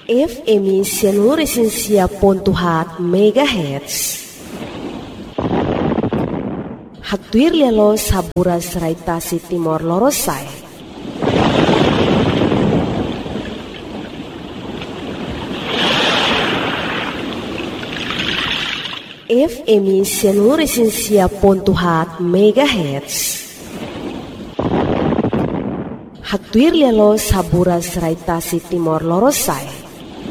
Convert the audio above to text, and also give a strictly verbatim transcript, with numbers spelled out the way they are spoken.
F M Sianuresinsia Pontuhat Megahertz. Haktuir lialo saburas raitasi Timor Lorosai. F M Sianuresinsia Pontuhat Megahertz. Haktuir lialo saburas raitasi Timor Lorosai.